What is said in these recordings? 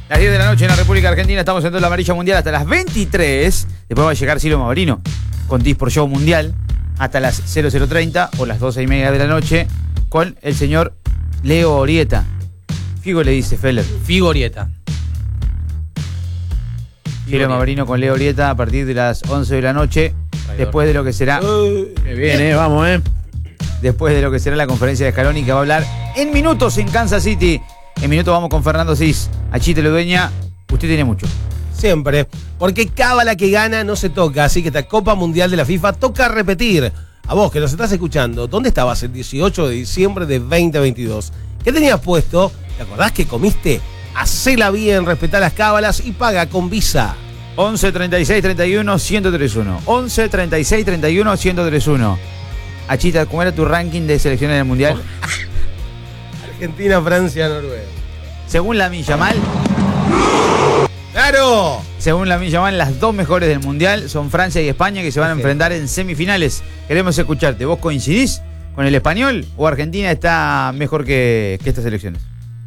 Las 10 de la noche en la República Argentina, estamos en la amarilla mundial hasta las 23. Después va a llegar Ciro Mavrino con Dispor Show Mundial hasta las 00:30 o las 12:30 de la noche con el señor Leo Orieta. Figo le dice Feller. Figo Orieta. Ciro Mavrino con Leo Orieta a partir de las 11 de la noche. Después de lo que será. Qué bien, vamos, Después de lo que será la conferencia de Scaloni, que va a hablar en minutos en Kansas City. En minutos vamos con Fernando Cis. Achite Ludueña, usted tiene mucho. Siempre. Porque cábala que gana no se toca. Así que esta Copa Mundial de la FIFA toca repetir. A vos que nos estás escuchando, ¿dónde estabas el 18 de diciembre de 2022? ¿Qué tenías puesto? ¿Te acordás que comiste? Hacela bien, respetá las cábalas y paga con Visa. 11 36 31 1031. 11 36 31 1031. Achita, ¿cómo era tu ranking de selecciones del Mundial? Argentina, Francia, Noruega. Según Lamine Yamal. ¡Claro! Según Lamine Yamal, las dos mejores del Mundial son Francia y España, que se van a enfrentar en semifinales. Queremos escucharte. ¿Vos coincidís con el español o Argentina está mejor que estas selecciones?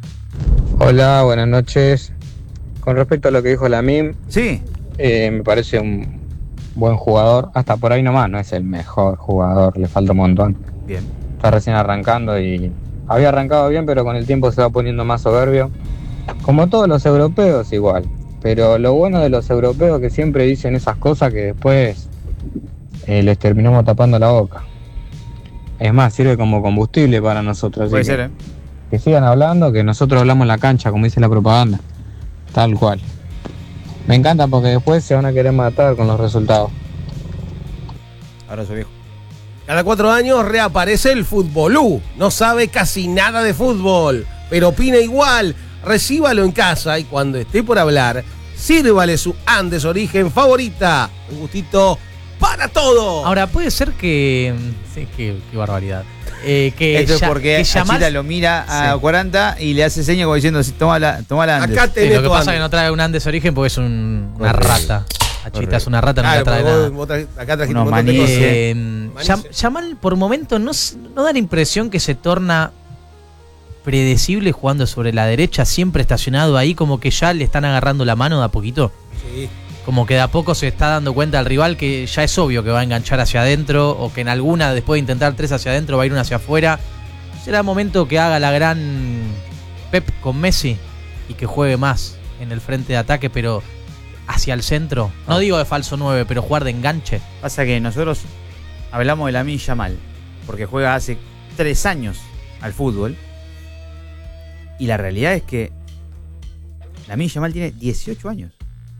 Hola, buenas noches. Con respecto a lo que dijo Lamine, sí, me parece un buen jugador. Hasta por ahí nomás, no es el mejor jugador, le falta un montón. Bien. Está recién arrancando y había arrancado bien, pero con el tiempo se va poniendo más soberbio. Como todos los europeos igual. Pero lo bueno de los europeos es que siempre dicen esas cosas que después les terminamos tapando la boca. Es más, sirve como combustible para nosotros. Puede ser, Que sigan hablando, que nosotros hablamos en la cancha, como dice la propaganda. Tal cual. Me encanta porque después se van a querer matar con los resultados. Abrazo, viejo. Cada 4 años reaparece el futbolú. No sabe casi nada de fútbol, pero opina igual. Recíbalo en casa y cuando esté por hablar, sírvale su Andes Origen favorita. Un gustito para todo. Ahora, puede ser que... Sí, qué barbaridad. Que esto es porque Yamal... Achita lo mira a 40 y le hace señas como diciendo, toma la Andes. Acá tenés lo que pasa Andes. es que no trae un Andes Origen porque es una rata. Achita es una rata, no trae nada. Acá trajiste Unos un montón de cosas. Yamal por momento no da la impresión que se torna predecible jugando sobre la derecha, siempre estacionado ahí, como que ya le están agarrando la mano de a poquito. Sí. Como que de a poco se está dando cuenta al rival que ya es obvio que va a enganchar hacia adentro, o que en alguna, después de intentar 3 hacia adentro, va a ir una hacia afuera. Será momento que haga la gran Pep con Messi y que juegue más en el frente de ataque, pero hacia el centro. No digo de falso 9, pero jugar de enganche. Pasa que nosotros hablamos de Lamine Yamal porque juega hace 3 años al fútbol. Y la realidad es que Lamine Yamal tiene 18 años.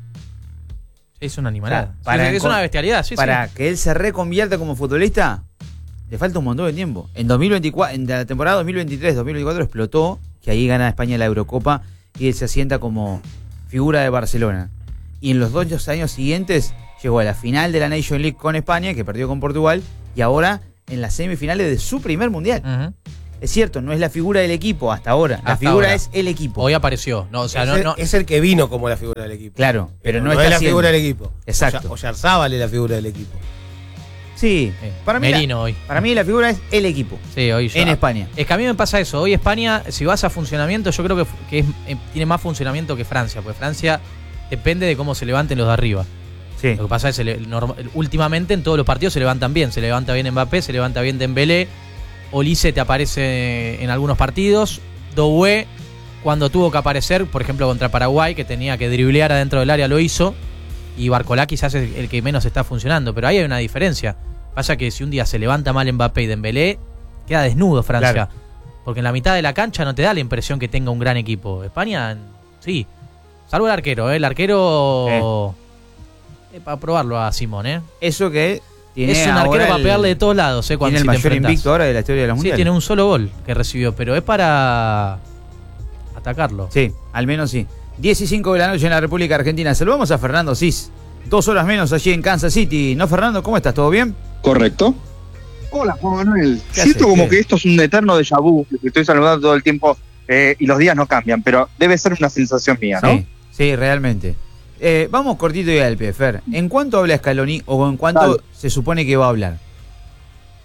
Es una animalada. O sea, Es una bestialidad, sí. Para que él se reconvierta como futbolista, le falta un montón de tiempo. En 2024, en la temporada 2023-2024 explotó, que ahí gana España la Eurocopa y él se asienta como figura de Barcelona. Y en los 2 años siguientes llegó a la final de la Nation League con España, que perdió con Portugal, y ahora en las semifinales de su primer mundial. Uh-huh. Es cierto, no es la figura del equipo hasta ahora. La figura es el equipo. Hoy apareció. No, o sea, es el que vino como la figura del equipo. Claro, pero no es está la siendo. figura del equipo. Exacto. Oyarzábal es la figura del equipo. Sí, para mí Merino hoy. Para mí la figura es el equipo. Sí, hoy ya. En España. Es que a mí me pasa eso. Hoy España, si vas a funcionamiento, yo creo que tiene más funcionamiento que Francia, porque Francia depende de cómo se levanten los de arriba. Sí. Lo que pasa es que últimamente en todos los partidos se levantan bien. Se levanta bien Mbappé, se levanta bien Dembélé. Olise te aparece en algunos partidos. Doué, cuando tuvo que aparecer, por ejemplo contra Paraguay, que tenía que driblear adentro del área, lo hizo. Y Barcolá quizás es el que menos está funcionando. Pero ahí hay una diferencia. Pasa que si un día se levanta mal Mbappé y Dembélé, queda desnudo Francia. Claro. Porque en la mitad de la cancha no te da la impresión que tenga un gran equipo. España, sí. Salvo el arquero, El arquero... para probarlo a Simón, Eso que... Es un arquero para pegarle de todos lados, cuando tiene el mayor invicto ahora de la historia de la Mundial. Sí, tiene un solo gol que recibió, pero es para atacarlo. Sí, al menos sí. 10:05 de la noche en la República Argentina. Saludamos a Fernando Cis. 2 horas menos allí en Kansas City. ¿No, Fernando? ¿Cómo estás? ¿Todo bien? Correcto. Hola, Juan Manuel. ¿Qué Siento haces? como ¿Qué? que esto es un eterno déjà vu, que estoy saludando todo el tiempo y los días no cambian, pero debe ser una sensación mía, ¿no? Sí, realmente. Vamos cortito y al pie, Fer. ¿En cuánto habla Scaloni o en cuánto Dale. se supone que va a hablar?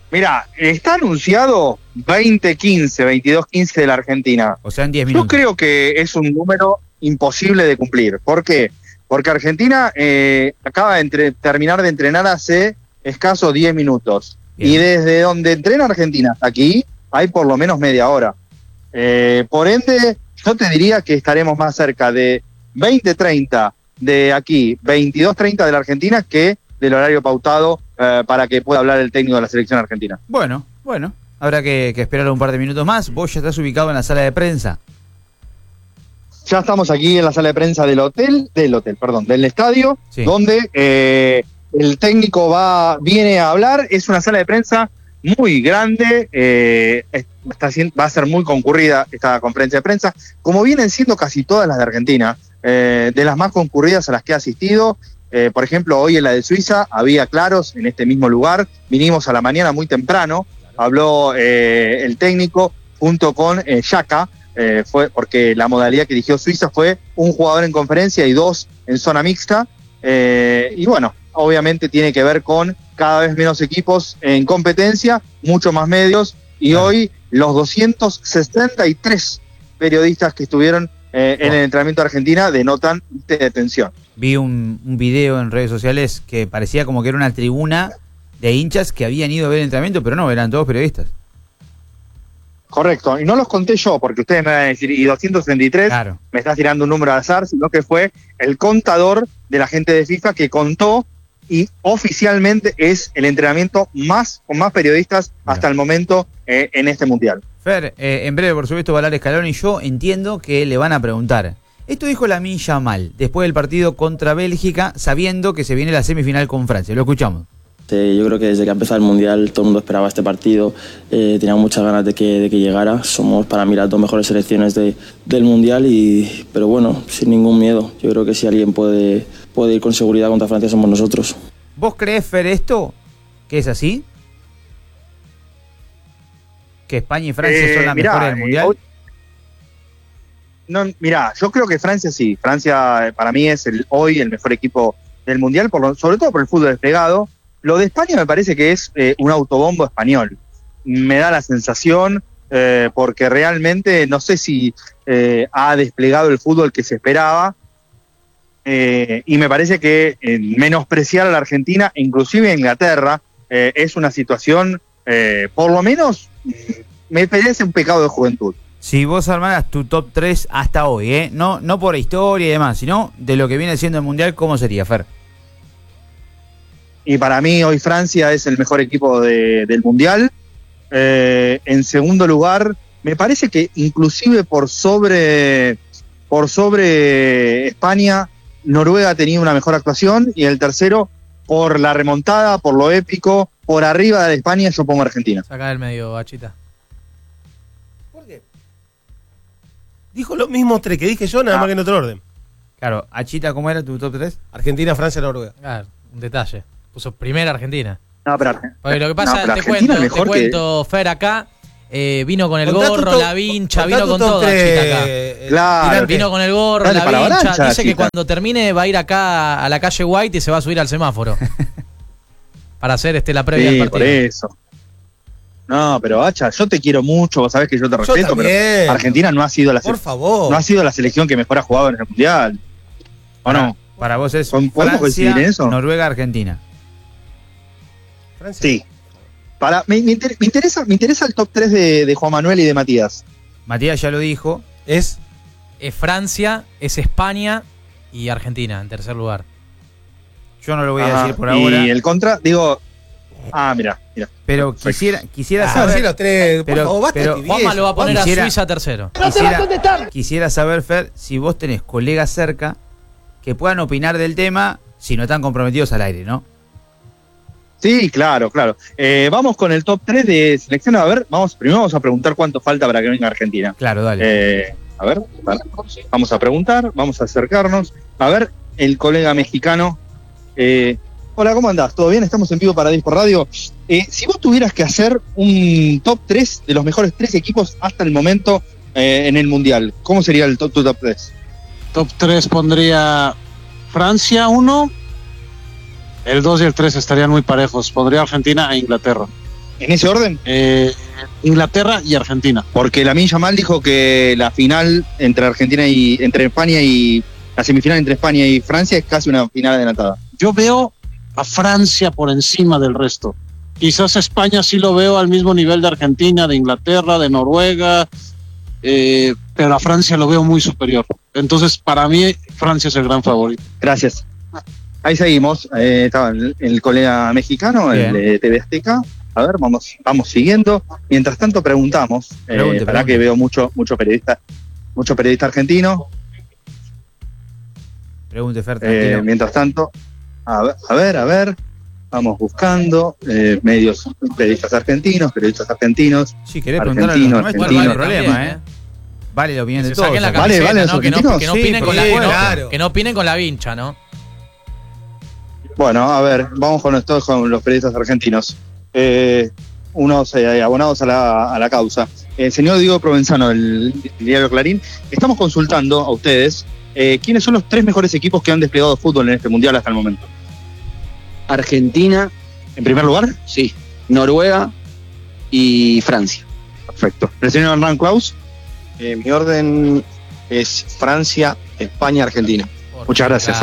Mirá, está anunciado 20-15, 22-15 de la Argentina. O sea, en 10 Yo minutos. creo que es un número imposible de cumplir. ¿Por qué? Porque Argentina acaba de terminar de entrenar hace escasos 10 minutos. Bien. Y desde donde entrena Argentina hasta aquí hay por lo menos media hora. Por ende, yo te diría que estaremos más cerca de 20:30 de aquí, 22:30 de la Argentina, que del horario pautado para que pueda hablar el técnico de la selección argentina. Bueno, habrá que esperar un par de minutos más. Vos ya estás ubicado en la sala de prensa. Ya estamos aquí en la sala de prensa del estadio, Sí. donde el técnico viene a hablar. Es una sala de prensa muy grande, va a ser muy concurrida esta conferencia de prensa, como vienen siendo casi todas las de Argentina, de las más concurridas a las que he asistido. Por ejemplo, hoy en la de Suiza había claros en este mismo lugar. Vinimos a la mañana muy temprano, habló el técnico junto con Xhaka, fue porque la modalidad que eligió Suiza fue un jugador en conferencia y 2 en zona mixta. Y bueno, obviamente tiene que ver con cada vez menos equipos en competencia, mucho más medios, y Claro. hoy los 263 periodistas que estuvieron en el entrenamiento de Argentina denotan detención. Vi un video en redes sociales que parecía como que era una tribuna de hinchas que habían ido a ver el entrenamiento, pero no, eran todos periodistas. Correcto, y no los conté yo, porque ustedes me van a decir, y 263, Claro. me estás tirando un número al azar, sino que fue el contador de la gente de FIFA que contó, y oficialmente es el entrenamiento con más periodistas hasta el momento en este Mundial. Fer, en breve, por supuesto, va a hablar Scaloni. Yo entiendo que le van a preguntar. Esto dijo Lamine Yamal después del partido contra Bélgica, sabiendo que se viene la semifinal con Francia. Lo escuchamos. Yo creo que desde que ha empezado el Mundial todo el mundo esperaba este partido, tenía muchas ganas de que llegara. Somos para mí las 2 mejores selecciones del Mundial, pero bueno, sin ningún miedo. Yo creo que si alguien puede ir con seguridad contra Francia somos nosotros. ¿Vos crees, Fer, esto? ¿Que es así? ¿Que España y Francia son las mejores del Mundial? No, mirá, yo creo que Francia sí. Francia para mí es hoy el mejor equipo del Mundial, sobre todo por el fútbol desplegado. Lo de España me parece que es un autobombo español. Me da la sensación, porque realmente no sé si ha desplegado el fútbol que se esperaba. Y me parece que menospreciar a la Argentina, inclusive a Inglaterra, es una situación, por lo menos, me parece un pecado de juventud. Si vos armaras tu top 3 hasta hoy, no por historia y demás, sino de lo que viene siendo el Mundial, ¿cómo sería, Fer? Y para mí hoy Francia es el mejor equipo del Mundial. En segundo lugar, me parece que inclusive por sobre España, Noruega ha tenido una mejor actuación. Y el tercero, por la remontada, por lo épico, por arriba de España, yo pongo a Argentina. Saca del medio, Bachita. ¿Por qué? Dijo los mismos 3 que dije yo, nada más que en otro orden. Claro, Achita, ¿cómo era tu top 3? Argentina, Francia, Noruega. Claro, un detalle. Puso primera Argentina. No, pero Porque lo que pasa, pero te Argentina es cuento, mejor Fer, acá, vino con el Contá tu gorro, top- la vincha, contá vino tu con top todo, tres, Achita, acá. Claro. tirante. Vino con el gorro, Dale la para la vincha. avalancha, Dice que Achita. cuando termine va a ir acá a la calle White y se va a subir al semáforo. Para hacer la previa Sí, del por partido. eso. No, pero Hacha, yo te quiero mucho, vos sabés que yo te respeto, también. pero Argentina no ha sido la Por favor. no ha sido la selección que mejor ha jugado en el Mundial. ¿O no? Para vos es ¿Podemos coincidir Francia, en eso? Noruega, Argentina. Francia. Sí. Me interesa el top 3 de Juan Manuel y de Matías. Matías ya lo dijo. Es Es Francia, es España y Argentina en tercer lugar. Yo no lo voy a Ajá. decir por ahora. Y el contra, digo. Mira. Pero quisiera sí, saber. los 3. Por pero- favor, basta pero de tibieza. Juanma lo va a poner Quisiera- a Suiza tercero. Quisiera saber, Fer, si vos tenés colegas cerca que puedan opinar del tema si no están comprometidos al aire, ¿no? Sí, claro. Vamos con el top 3 de selección. A ver, primero vamos a preguntar cuánto falta para que venga Argentina. Claro, dale. A ver, vamos a preguntar, vamos a acercarnos. A ver, el colega mexicano. Hola, ¿cómo andás? ¿Todo bien? Estamos en vivo para Disco Radio. Si vos tuvieras que hacer un top 3 de los mejores 3 equipos hasta el momento en el Mundial, ¿cómo sería tu top 3? Top 3 pondría Francia 1, el 2 y el 3 estarían muy parejos. Pondría Argentina e Inglaterra. ¿En ese orden? Inglaterra y Argentina. Porque Lamine Yamal dijo que la final entre España y la semifinal entre España y Francia es casi una final adelantada. Yo veo a Francia por encima del resto. Quizás España sí lo veo al mismo nivel de Argentina, de Inglaterra, de Noruega, pero a Francia lo veo muy superior. Entonces, para mí, Francia es el gran favorito. Gracias. Ahí seguimos. Estaba el colega mexicano, el de TV Azteca. A ver, vamos siguiendo. Mientras tanto, preguntamos. Para que veo mucho periodista argentino. Pregunte, Fer, tranquilo. Mientras tanto, a ver. Vamos buscando medios, periodistas argentinos. Sí, querés preguntar a los nuestros, no hay problema, Vale la opinión de todos. Vale, ¿no? Que no opinen con la claro. que no opinen con la vincha, ¿no? Bueno, a ver, vamos con los periodistas argentinos. Unos abonados a la causa. El señor Diego Provenzano, del diario Clarín, estamos consultando a ustedes quiénes son los 3 mejores equipos que han desplegado fútbol en este mundial hasta el momento. Argentina. ¿En primer lugar? Sí. Noruega y Francia. Perfecto. ¿El señor Hernán Claus? Mi orden es Francia, España, Argentina. Muchas gracias.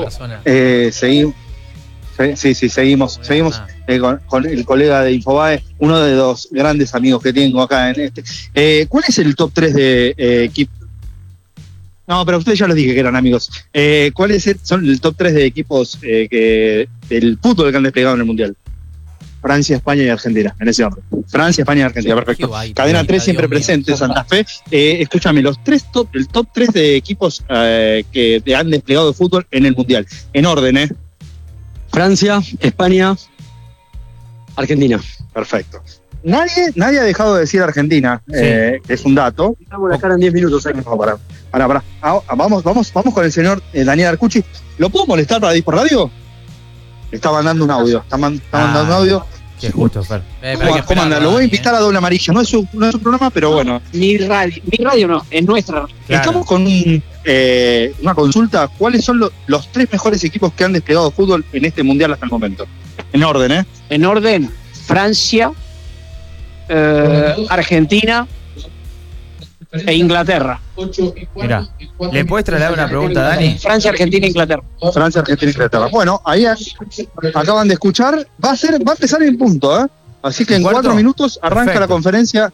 Seguimos con el colega de Infobae, uno de los grandes amigos que tengo acá en este. ¿Cuál es el top 3 de equipos? No, pero ustedes ya les dije que eran amigos. ¿Cuáles son el top 3 de equipos del fútbol que han desplegado en el Mundial? Francia, España y Argentina, en ese orden. Francia, España y Argentina, perfecto. Cadena 3 siempre presente, Santa Fe. Escúchame, el top 3 de equipos que han desplegado de fútbol en el Mundial. En orden, Francia, España, Argentina. Perfecto. Nadie ha dejado de decir Argentina, que es un dato. Estamos a dejar en 10 minutos. Para. Vamos con el señor Daniel Arcucci. ¿Lo puedo molestar para Dispor Radio? Está mandando un audio. Está mandando un audio. Qué justo, Fer. ¿Cómo anda? Lo voy a invitar a Doble Amarilla. No es su programa, pero bueno. Mi radio no, es nuestra. Claro. Estamos con una consulta. ¿Cuáles son los 3 mejores equipos que han desplegado fútbol en este mundial hasta el momento? En orden, En orden, Francia, Argentina e Inglaterra. Mira, ¿le puedes trasladar una pregunta a Dani? Francia, Argentina, Inglaterra. Francia, Argentina, Inglaterra. Bueno, ahí acaban de escuchar. Va a empezar en punto, Así que en 4 minutos arranca la conferencia.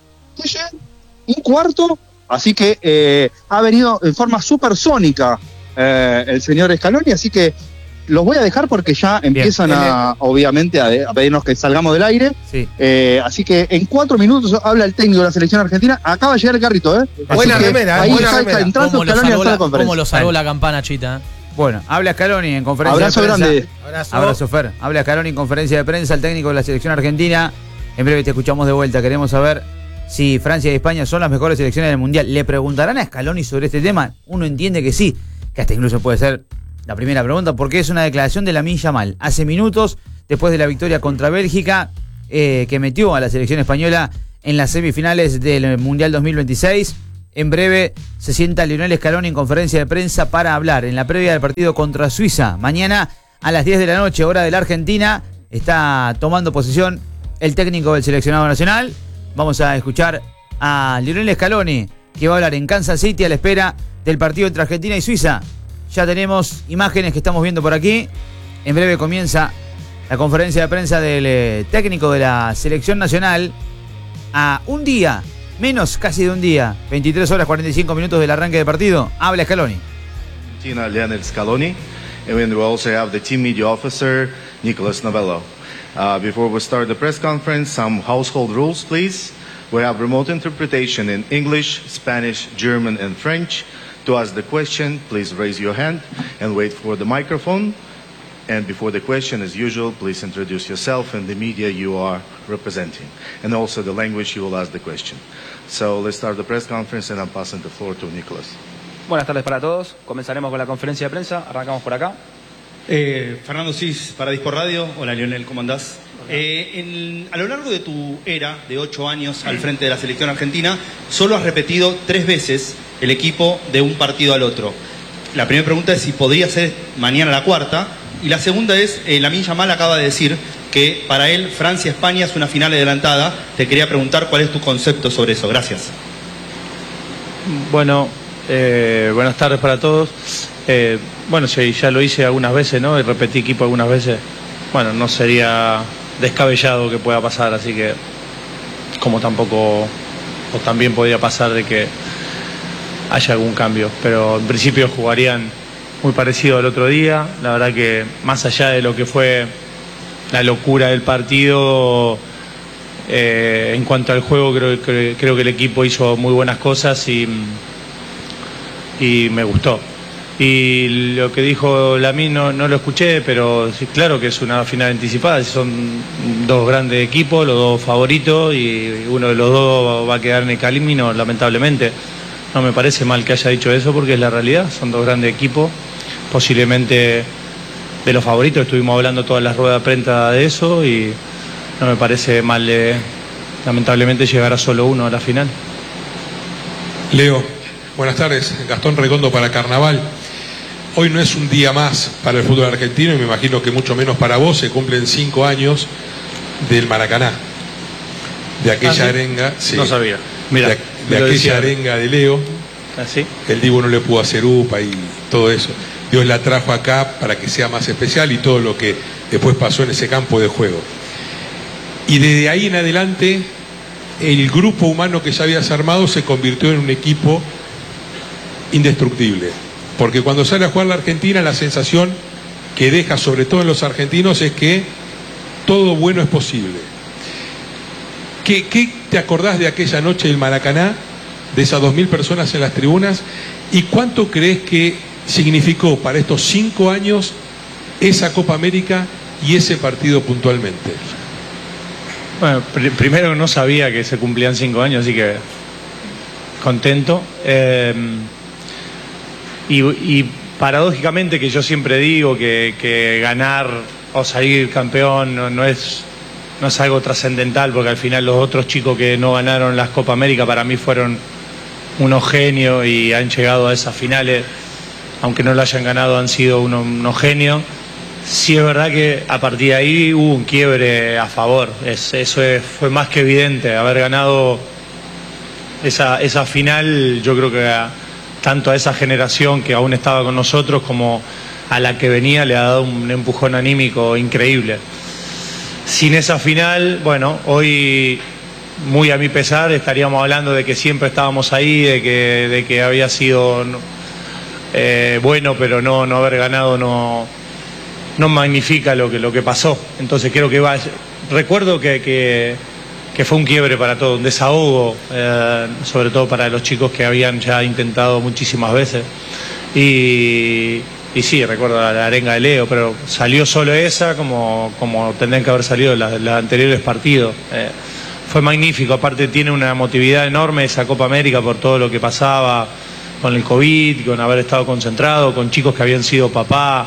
Un cuarto. Así que ha venido en forma supersónica el señor Scaloni. Así que los voy a dejar porque ya empiezan obviamente a pedirnos que salgamos del aire. Sí. Así que en 4 minutos habla el técnico de la selección argentina. Acaba de llegar el carrito, Buena remera, ahí buena está remera. entrando Scaloni hasta la conferencia. ¿Cómo lo salvó la campana, Chita? Bueno, habla Scaloni en conferencia Abrazo de prensa. grande. Abrazo, Fer. Habla Scaloni en conferencia de prensa, el técnico de la selección argentina. En breve te escuchamos de vuelta. Queremos saber si Francia y España son las mejores selecciones del Mundial. ¿Le preguntarán a Scaloni sobre este tema? Uno entiende que sí, que hasta incluso puede ser la primera pregunta, porque es una declaración de Lamine Yamal. Hace minutos, después de la victoria contra Bélgica, que metió a la selección española en las semifinales del Mundial 2026. En breve se sienta Lionel Scaloni en conferencia de prensa para hablar en la previa del partido contra Suiza. Mañana a las 10 de la noche, hora de la Argentina, está tomando posesión el técnico del seleccionado nacional. Vamos a escuchar a Lionel Scaloni, que va a hablar en Kansas City a la espera del partido entre Argentina y Suiza. Ya tenemos imágenes que estamos viendo por aquí. En breve comienza la conferencia de prensa del técnico de la selección nacional. A un día, menos casi de un día, 23 horas 45 minutos del arranque del partido. Habla Scaloni. Argentina, Lionel Scaloni. And then we also have the team media officer, Nicolas Novello. Before we start the press conference, some household rules, please. We have remote interpretation in English, Spanish, German, and French. To ask the question, please raise your hand and wait for the microphone. And before the question, as usual, please introduce yourself and the media you are representing, and also the language you will ask the question. So let's start the press conference, and I'm passing the floor to Nicolas. Buenas tardes para todos. Comenzaremos con la conferencia de prensa. Arrancamos por acá. Fernando Cis, para Dispor Radio. Hola, Lionel, ¿cómo andás? A lo largo de tu era de 8 años al frente de la selección argentina, solo has repetido 3 veces el equipo de un partido al otro. La primera pregunta es si podría ser mañana la cuarta. Y la segunda es, Lamine Yamal acaba de decir que para él Francia-España es una final adelantada. Te quería preguntar cuál es tu concepto sobre eso. Gracias. Bueno, buenas tardes para todos. Bueno, sí, ya lo hice algunas veces, ¿no? Y repetí equipo algunas veces. Bueno, no sería descabellado que pueda pasar, así que como tampoco, o también podría pasar de que haya algún cambio, pero en principio jugarían muy parecido al otro día. La verdad que más allá de lo que fue la locura del partido, en cuanto al juego creo que el equipo hizo muy buenas cosas y me gustó. Y lo que dijo Lamine no lo escuché, pero sí, claro que es una final anticipada. Son dos grandes equipos, los dos favoritos, y uno de los dos va a quedar en el camino, lamentablemente. No me parece mal que haya dicho eso porque es la realidad. Son dos grandes equipos, posiblemente de los favoritos. Estuvimos hablando todas las ruedas de prensa de eso y no me parece mal, lamentablemente, llegar a solo uno a la final. Leo, buenas tardes. Gastón Redondo para Carnaval. Hoy no es un día más para el fútbol argentino y me imagino que mucho menos para vos. Se cumplen 5 años del Maracaná, de aquella arenga. Sí, no sabía. Mira, de aquella arenga de Leo. ¿Así? El Dibu no le pudo hacer UPA y todo eso. Dios la trajo acá para que sea más especial y todo lo que después pasó en ese campo de juego. Y desde ahí en adelante, el grupo humano que ya habías armado se convirtió en un equipo indestructible. Porque cuando sale a jugar la Argentina, la sensación que deja, sobre todo en los argentinos, es que todo bueno es posible. ¿Qué te acordás de aquella noche del Maracaná, de esas 2.000 personas en las tribunas? ¿Y cuánto crees que significó para estos 5 años esa Copa América y ese partido puntualmente? Bueno, primero no sabía que se cumplían 5 años, así que contento. Y paradójicamente, que yo siempre digo que ganar o salir campeón no es algo trascendental, porque al final los otros chicos que no ganaron las Copa América para mí fueron unos genios y han llegado a esas finales, aunque no lo hayan ganado, han sido unos genios. Sí es verdad que a partir de ahí hubo un quiebre a favor, fue más que evidente. Haber ganado esa final, yo creo que tanto a esa generación que aún estaba con nosotros como a la que venía le ha dado un empujón anímico increíble. Sin esa final, bueno, hoy, muy a mi pesar, estaríamos hablando de que siempre estábamos ahí, de que había sido bueno, pero no haber ganado no magnifica lo que pasó. Entonces creo que recuerdo que fue un quiebre para todos, un desahogo, sobre todo para los chicos que habían ya intentado muchísimas veces. Y sí, recuerdo la arenga de Leo, pero salió solo esa como tendrían que haber salido los anteriores partidos. Fue magnífico, aparte tiene una emotividad enorme esa Copa América por todo lo que pasaba con el COVID, con haber estado concentrado, con chicos que habían sido papá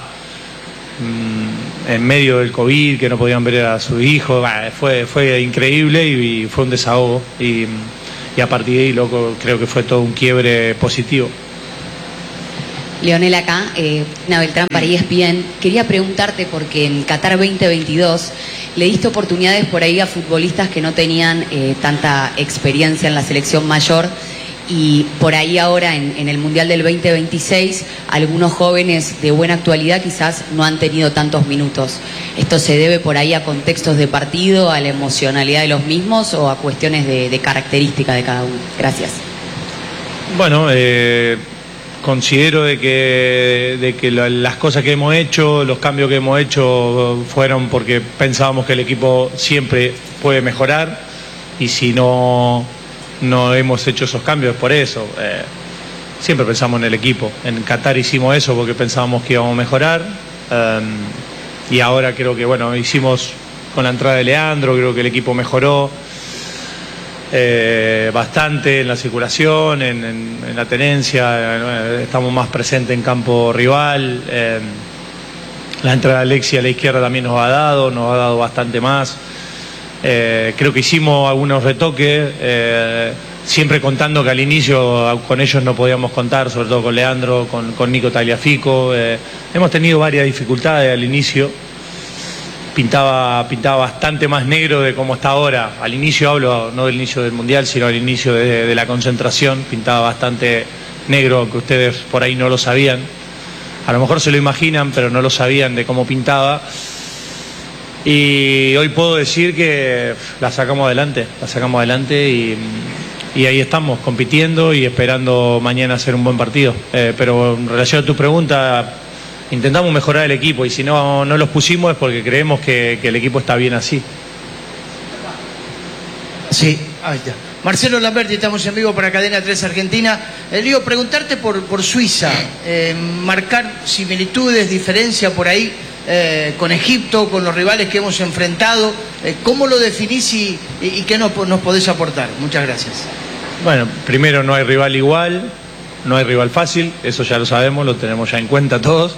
en medio del COVID, que no podían ver a sus hijos. Fue increíble y fue un desahogo, y a partir de ahí creo que fue todo un quiebre positivo. Leonel acá, Una Beltrán para ESPN. Quería preguntarte, porque en Qatar 2022 le diste oportunidades por ahí a futbolistas que no tenían tanta experiencia en la selección mayor, y por ahí ahora en el Mundial del 2026 algunos jóvenes de buena actualidad quizás no han tenido tantos minutos. ¿Esto se debe por ahí a contextos de partido, a la emocionalidad de los mismos o a cuestiones de característica de cada uno? Gracias. Bueno, considero de que las cosas que hemos hecho, los cambios que hemos hecho fueron porque pensábamos que el equipo siempre puede mejorar, y si no hemos hecho esos cambios por eso. Siempre pensamos en el equipo. En Qatar hicimos eso porque pensábamos que íbamos a mejorar, y ahora creo que hicimos con la entrada de Leandro, creo que el equipo mejoró bastante en la circulación, en la tenencia, estamos más presentes en campo rival. La entrada de Alexis a la izquierda también nos ha dado bastante más. Creo que hicimos algunos retoques, siempre contando que al inicio con ellos no podíamos contar, sobre todo con Leandro, con Nico Tagliafico. Hemos tenido varias dificultades al inicio, pintaba bastante más negro de como está ahora. Al inicio hablo, no del inicio del Mundial, sino al inicio de la concentración, pintaba bastante negro, aunque ustedes por ahí no lo sabían. A lo mejor se lo imaginan, pero no lo sabían de cómo pintaba. Y hoy puedo decir que la sacamos adelante y ahí estamos, compitiendo y esperando mañana hacer un buen partido. Pero en relación a tu pregunta, intentamos mejorar el equipo y si no los pusimos es porque creemos que el equipo está bien así. Sí, ahí está. Marcelo Lamberti, estamos en vivo para Cadena 3 Argentina. Digo, preguntarte por Suiza, marcar similitudes, diferencia por ahí con Egipto, con los rivales que hemos enfrentado. ¿Cómo lo definís y qué nos podés aportar? Muchas gracias. Bueno, primero no hay rival igual, no hay rival fácil, eso ya lo sabemos, lo tenemos ya en cuenta todos.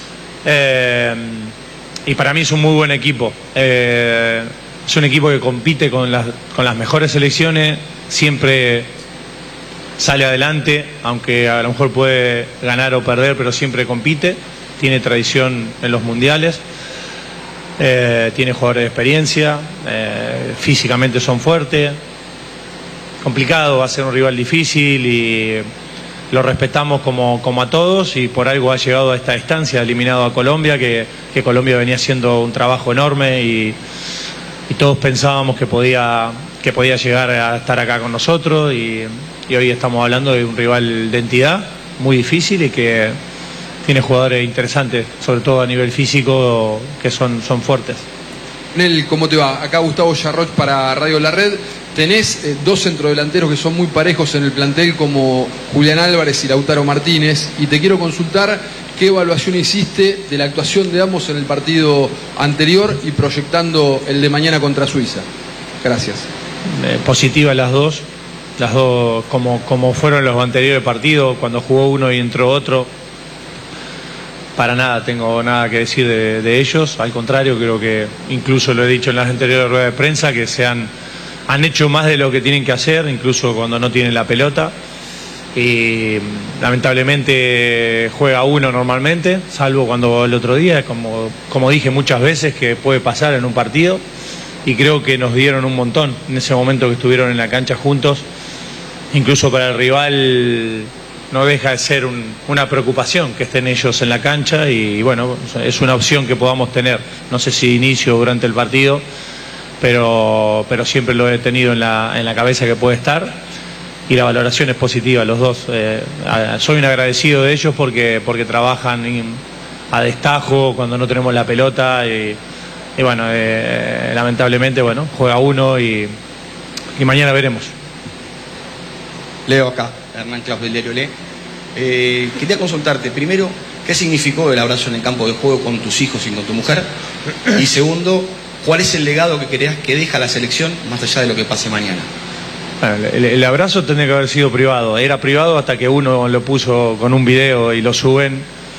Y para mí es un muy buen equipo. Es un equipo que compite con las mejores selecciones, siempre sale adelante, aunque a lo mejor puede ganar o perder, pero siempre compite. Tiene tradición en los mundiales, tiene jugadores de experiencia, físicamente son fuertes. Complicado, va a ser un rival difícil y lo respetamos como a todos y por algo ha llegado a esta instancia, eliminado a Colombia, que Colombia venía haciendo un trabajo enorme y todos pensábamos que podía llegar a estar acá con nosotros y hoy estamos hablando de un rival de entidad muy difícil y que tiene jugadores interesantes, sobre todo a nivel físico, que son fuertes. Nel, ¿cómo te va? Acá Gustavo Yarroch para Radio La Red. Tenés dos centrodelanteros que son muy parejos en el plantel como Julián Álvarez y Lautaro Martínez y te quiero consultar qué evaluación hiciste de la actuación de ambos en el partido anterior y proyectando el de mañana contra Suiza. Gracias. Positivas las dos como fueron los anteriores partidos, cuando jugó uno y entró otro. Para nada tengo nada que decir de ellos, al contrario, creo que incluso lo he dicho en las anteriores ruedas de prensa, que han hecho más de lo que tienen que hacer, incluso cuando no tienen la pelota. Y lamentablemente juega uno normalmente, salvo cuando el otro día, como dije muchas veces, que puede pasar en un partido. Y creo que nos dieron un montón en ese momento que estuvieron en la cancha juntos. Incluso para el rival no deja de ser una preocupación que estén ellos en la cancha y bueno, es una opción que podamos tener. No sé si de inicio o durante el partido, pero siempre lo he tenido en la cabeza que puede estar y la valoración es positiva, los dos. Soy un agradecido de ellos porque trabajan a destajo cuando no tenemos la pelota y bueno, lamentablemente bueno, juega uno y mañana veremos. Leo acá, Hernán Claus del diario Le. Quería consultarte, primero, ¿qué significó el abrazo en el campo de juego con tus hijos y con tu mujer? Y segundo, ¿cuál es el legado que creas que deja la selección más allá de lo que pase mañana? Bueno, el abrazo tendría que haber sido privado. Era privado hasta que uno lo puso con un video y lo suben.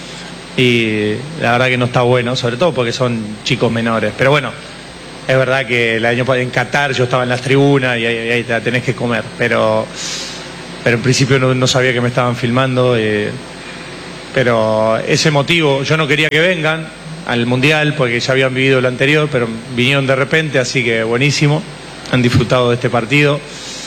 Y la verdad que no está bueno, sobre todo porque son chicos menores. Pero bueno, es verdad que el año en Qatar yo estaba en las tribunas y ahí te la tenés que comer. Pero en principio no sabía que me estaban filmando. Pero ese motivo, yo no quería que vengan al Mundial porque ya habían vivido lo anterior, pero vinieron de repente, así que buenísimo. Han disfrutado de este partido.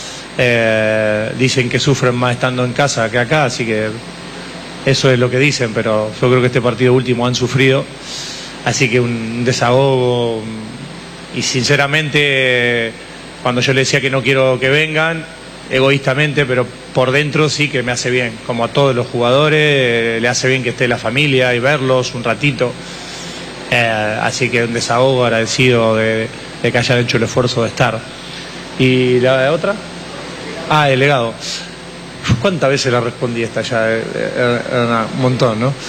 Dicen que sufren más estando en casa que acá, así que eso es lo que dicen, pero yo creo que este partido último han sufrido, así que un desahogo. Y sinceramente, cuando yo le decía que no quiero que vengan, egoístamente, pero por dentro sí que me hace bien, como a todos los jugadores, le hace bien que esté la familia y verlos un ratito, así que un desahogo, agradecido de que hayan hecho el esfuerzo de estar. ¿Y la otra? El legado. ¿Cuántas veces la respondí esta ya? Un montón, ¿no?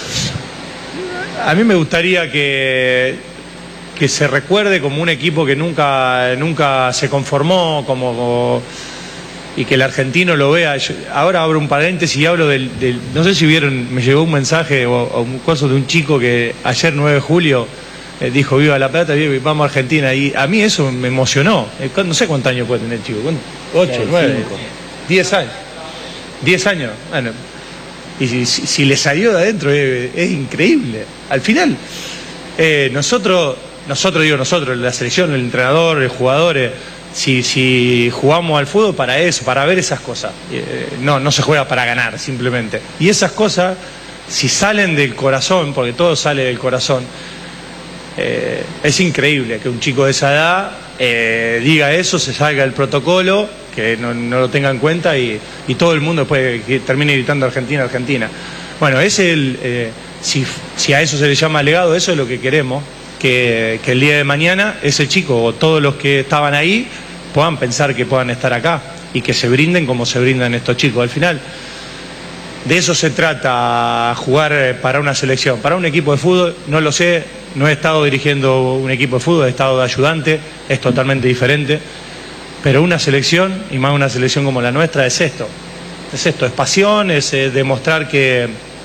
A mí me gustaría que se recuerde como un equipo que nunca se conformó, y que el argentino lo vea. Ahora abro un paréntesis y hablo del no sé si vieron, me llegó un mensaje o un curso de un chico que ayer 9 de julio dijo viva La Plata, vamos a Argentina, y a mí eso me emocionó. No sé cuántos años puede tener el chico, 8, 9, 10 años. 10 años, bueno, y si le salió de adentro es increíble. Al final, nosotros nosotros, la selección, el entrenador, el jugador, si jugamos al fútbol para eso, para ver esas cosas. No se juega para ganar, simplemente. Y esas cosas, si salen del corazón, porque todo sale del corazón, es increíble que un chico de esa edad diga eso, se salga del protocolo, que no lo tenga en cuenta y todo el mundo después que termine gritando Argentina, Argentina. Bueno, si a eso se le llama legado, eso es lo que queremos, que el día de mañana ese chico o todos los que estaban ahí puedan pensar que puedan estar acá y que se brinden como se brindan estos chicos. Al final, de eso se trata, jugar para una selección. Para un equipo de fútbol, no lo sé, no he estado dirigiendo un equipo de fútbol, he estado de ayudante, es totalmente diferente. Pero una selección, y más una selección como la nuestra, es esto, es pasión, es demostrar que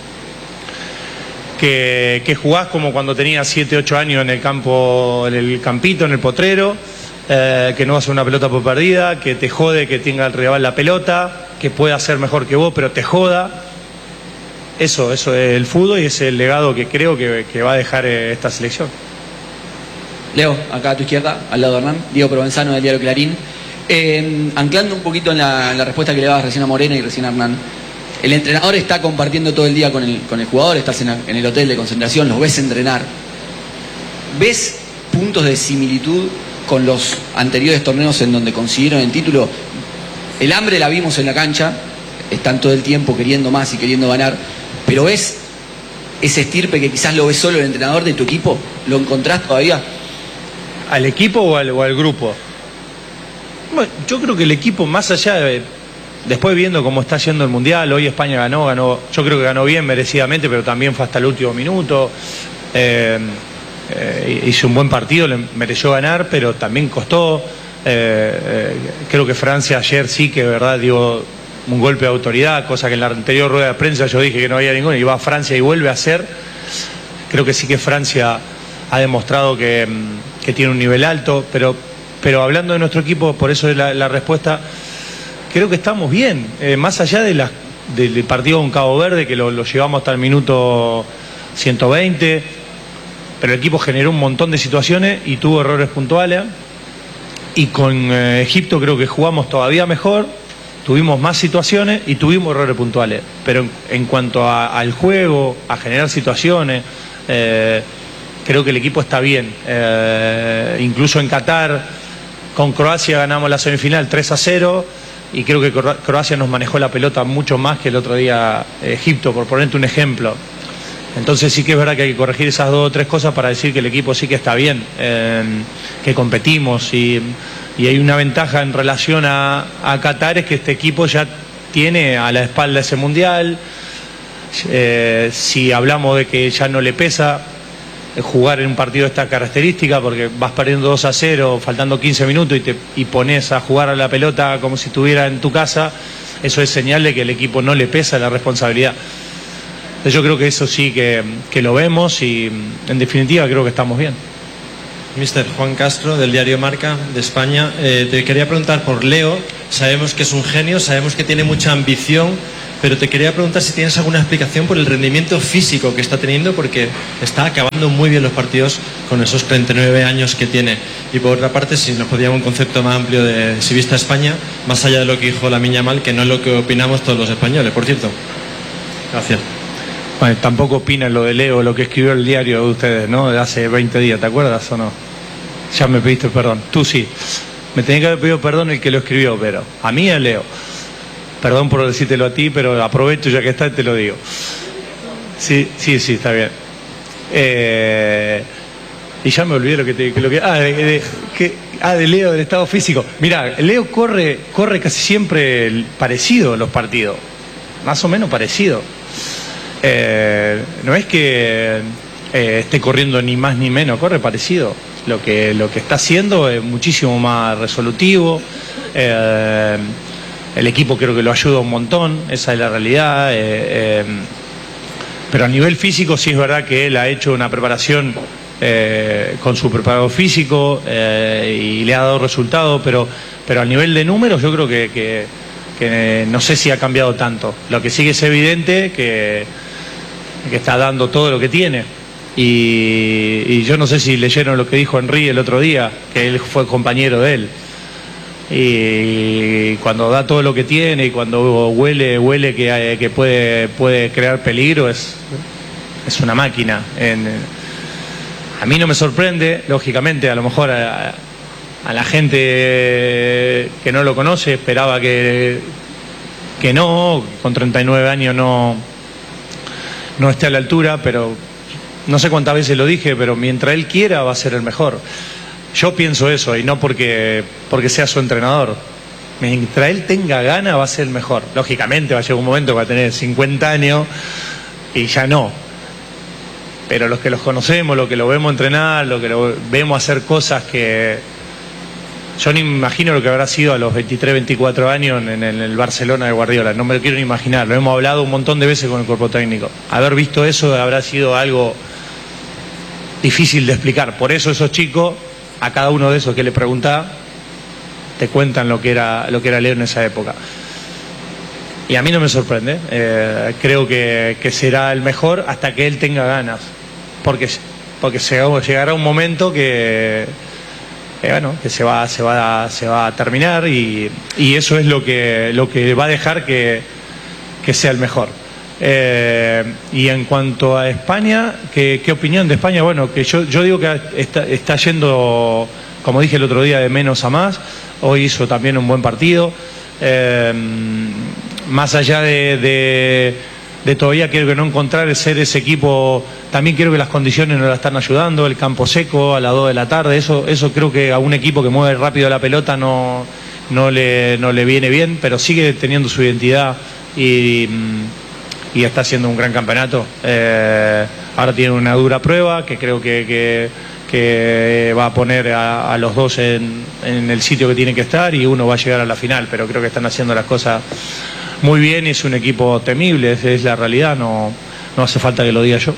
jugás como cuando tenías 7, 8 años en el campo, en el campito, en el potrero, que no vas a una pelota por perdida, que te jode que tenga el rival la pelota, que pueda ser mejor que vos, pero te joda. Eso es el fútbol y es el legado que creo que va a dejar esta selección. Leo, acá a tu izquierda, al lado de Hernán, Diego Provenzano del diario Clarín. Anclando un poquito en la respuesta que le dabas recién a Morena y recién a Hernán, el entrenador está compartiendo todo el día con el jugador, estás en el hotel de concentración, los ves entrenar. ¿Ves puntos de similitud con los anteriores torneos en donde consiguieron el título? El hambre la vimos en la cancha, están todo el tiempo queriendo más y queriendo ganar, pero ¿ves ese estirpe que quizás lo ves solo el entrenador de tu equipo? ¿Lo encontrás todavía? ¿Al equipo o al grupo? Bueno, yo creo que el equipo, más allá de... Después viendo cómo está yendo el Mundial, hoy España ganó, yo creo que ganó bien, merecidamente, pero también fue hasta el último minuto. Hizo un buen partido, le mereció ganar, pero también costó. Creo que Francia ayer sí que, verdad, dio un golpe de autoridad, cosa que en la anterior rueda de prensa yo dije que no había ninguno, y va a Francia y vuelve a hacer. Creo que sí que Francia ha demostrado que tiene un nivel alto, pero hablando de nuestro equipo, por eso es la respuesta, creo que estamos bien, más allá del partido con Cabo Verde, que lo llevamos hasta el minuto 120, pero el equipo generó un montón de situaciones y tuvo errores puntuales, y con Egipto creo que jugamos todavía mejor, tuvimos más situaciones y tuvimos errores puntuales, pero en cuanto al juego, a generar situaciones, creo que el equipo está bien. Incluso en Qatar, con Croacia ganamos la semifinal 3-0, y creo que Croacia nos manejó la pelota mucho más que el otro día Egipto, por ponerte un ejemplo. Entonces sí que es verdad que hay que corregir esas 2 o 3 cosas para decir que el equipo sí que está bien, que competimos, y hay una ventaja en relación a Qatar, es que este equipo ya tiene a la espalda ese Mundial. Si hablamos de que ya no le pesa jugar en un partido de esta característica, porque vas perdiendo 2-0, faltando 15 minutos y pones a jugar a la pelota como si estuviera en tu casa, eso es señal de que el equipo no le pesa la responsabilidad. Entonces yo creo que eso sí que lo vemos, y en definitiva creo que estamos bien. Mister Juan Castro, del diario Marca de España. Te quería preguntar por Leo. Sabemos que es un genio, sabemos que tiene mucha ambición, pero te quería preguntar si tienes alguna explicación por el rendimiento físico que está teniendo, porque está acabando muy bien los partidos con esos 39 años que tiene. Y por otra parte, si nos podíamos un concepto más amplio de si viste a España, más allá de lo que dijo Lamine Yamal, que no es lo que opinamos todos los españoles, por cierto. Gracias. Bueno, tampoco opinan lo de Leo, lo que escribió el diario de ustedes, ¿no? De hace 20 días, ¿te acuerdas o no? Ya me pediste perdón. Tú sí. Me tenía que haber pedido perdón el que lo escribió, pero a mí es Leo. Perdón por decírtelo a ti, pero aprovecho ya que está y te lo digo. Sí, está bien. Y ya me olvidé de Leo, del estado físico. Mirá, Leo corre casi siempre parecido a los partidos. Más o menos parecido. No es que esté corriendo ni más ni menos, corre parecido. Lo que está haciendo es muchísimo más resolutivo. El equipo creo que lo ayuda un montón, esa es la realidad. Pero a nivel físico sí es verdad que él ha hecho una preparación con su preparador físico y le ha dado resultados, pero a nivel de números yo creo que no sé si ha cambiado tanto. Lo que sí que es evidente que está dando todo lo que tiene. Y yo no sé si leyeron lo que dijo Henry el otro día, que él fue compañero de él. Y cuando da todo lo que tiene y cuando huele que puede crear peligro, es una máquina. A mí no me sorprende, lógicamente, a lo mejor a la gente que no lo conoce esperaba que no, con 39 años no esté a la altura, pero no sé cuántas veces lo dije, pero mientras él quiera va a ser el mejor. Yo pienso eso, y no porque sea su entrenador. Mientras él tenga ganas va a ser el mejor. Lógicamente va a llegar un momento que va a tener 50 años y ya no. Pero los que los conocemos, los que lo vemos entrenar, los que lo vemos hacer cosas que... Yo ni me imagino lo que habrá sido a los 23, 24 años en el Barcelona de Guardiola. No me lo quiero ni imaginar. Lo hemos hablado un montón de veces con el cuerpo técnico. Haber visto eso habrá sido algo difícil de explicar. Por eso esos chicos, a cada uno de esos que le preguntás, te cuentan lo que era Leo en esa época. Y a mí no me sorprende. Creo que será el mejor hasta que él tenga ganas. Porque llegará un momento que se va a terminar y eso es lo que va a dejar que sea el mejor. Y en cuanto a España, ¿qué opinión de España? Bueno, que yo digo que está yendo, como dije el otro día, de menos a más. Hoy hizo también un buen partido. Más allá de todavía creo que no encontrar ser ese equipo, también creo que las condiciones no la están ayudando, el campo seco a las 2 de la tarde, eso creo que a un equipo que mueve rápido la pelota no le viene bien, pero sigue teniendo su identidad y está haciendo un gran campeonato. Ahora tiene una dura prueba que creo que va a poner a los dos en el sitio que tienen que estar y uno va a llegar a la final, pero creo que están haciendo las cosas muy bien y es un equipo temible, es la realidad, no hace falta que lo diga yo.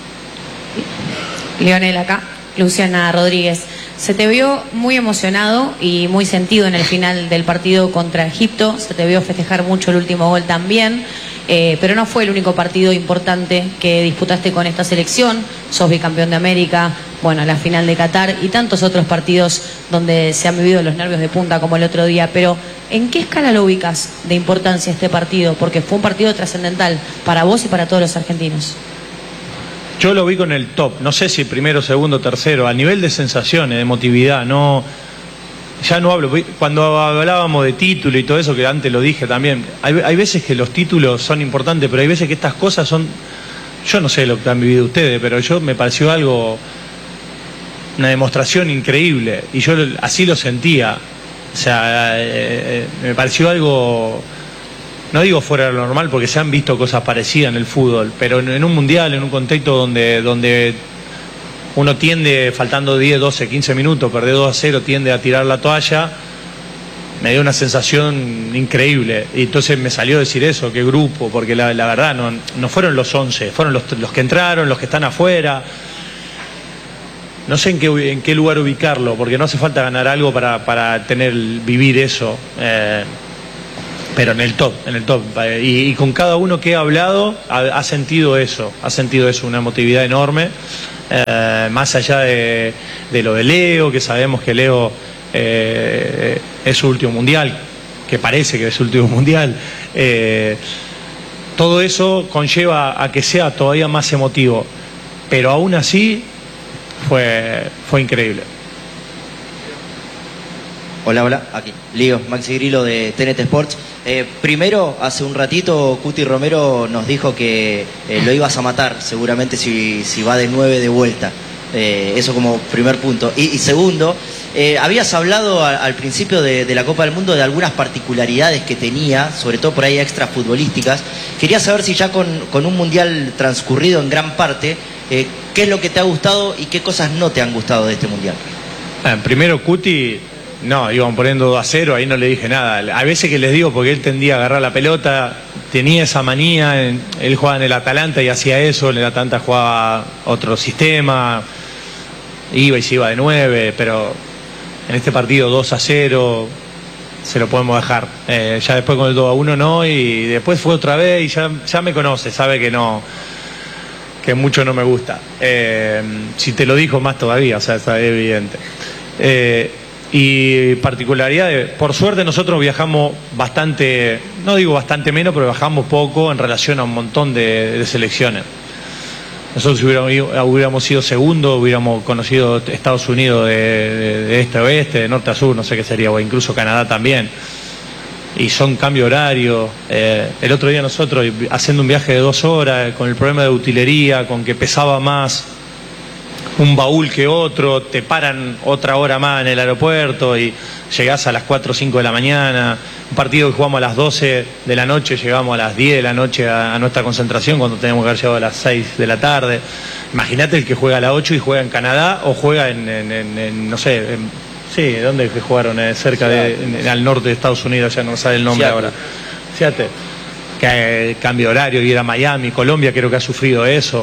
Lionel, acá, Luciana Rodríguez. Se te vio muy emocionado y muy sentido en el final del partido contra Egipto, se te vio festejar mucho el último gol también, pero no fue el único partido importante que disputaste con esta selección. Sos bicampeón de América, bueno, la final de Qatar y tantos otros partidos donde se han vivido los nervios de punta como el otro día, pero ¿en qué escala lo ubicas de importancia este partido? Porque fue un partido trascendental para vos y para todos los argentinos. Yo lo vi con el top, no sé si primero, segundo, tercero, a nivel de sensaciones, de emotividad, ya no hablo, cuando hablábamos de título y todo eso, que antes lo dije también, hay veces que los títulos son importantes, pero hay veces que estas cosas son, yo no sé lo que han vivido ustedes, pero me pareció una demostración increíble, y yo así lo sentía, o sea, me pareció algo... No digo fuera de lo normal porque se han visto cosas parecidas en el fútbol, pero en un mundial, en un contexto donde uno tiende, faltando 10, 12, 15 minutos, perder 2-0, tiende a tirar la toalla, me dio una sensación increíble. Y entonces me salió a decir eso, qué grupo, porque la verdad no fueron los 11, fueron los que entraron, los que están afuera. No sé en qué lugar ubicarlo, porque no hace falta ganar algo para vivir eso. Pero en el top. Y con cada uno que he hablado ha sentido eso, una emotividad enorme. Más allá de lo de Leo, que sabemos que Leo es su último mundial, que parece que es su último mundial. Todo eso conlleva a que sea todavía más emotivo. Pero aún así fue increíble. Hola, aquí. Lío, Maxi Grillo de TNT Sports. Primero, hace un ratito, Cuti Romero nos dijo que lo ibas a matar, seguramente si va de 9 de vuelta. Eso como primer punto. Y segundo, habías hablado al principio de la Copa del Mundo de algunas particularidades que tenía, sobre todo por ahí extra futbolísticas. Quería saber si ya con un mundial transcurrido en gran parte, ¿qué es lo que te ha gustado y qué cosas no te han gustado de este mundial? Primero, Cuti... No, iban poniendo 2-0, ahí no le dije nada. A veces que les digo, porque él tendía a agarrar la pelota, tenía esa manía, él jugaba en el Atalanta y hacía eso, en el Atalanta jugaba otro sistema, iba y se iba de 9, pero en este partido 2-0 se lo podemos dejar. Ya después con el 2-1 no, y después fue otra vez y ya me conoce, sabe que que mucho no me gusta. Si te lo dijo más todavía, o sea, está evidente. Y particularidades, por suerte nosotros viajamos bastante, no digo bastante menos, pero viajamos poco en relación a un montón de selecciones. Nosotros hubiéramos sido segundo, hubiéramos conocido Estados Unidos de este a oeste, de norte a sur, no sé qué sería, o incluso Canadá también. Y son cambio horario. El otro día nosotros haciendo un viaje de 2 horas, con el problema de utilería, con que pesaba más un baúl que otro, te paran otra hora más en el aeropuerto y llegás a las 4 o 5 de la mañana. Un partido que jugamos a las 12 de la noche, llegamos a las 10 de la noche a nuestra concentración cuando tenemos que haber llegado a las 6 de la tarde. Imagínate el que juega a las 8 y juega en Canadá o juega en no sé, sí, ¿dónde es que jugaron? Cerca al norte de Estados Unidos, ya no sabe el nombre ahora. Fíjate, que cambio horario, ir a Miami, Colombia creo que ha sufrido eso.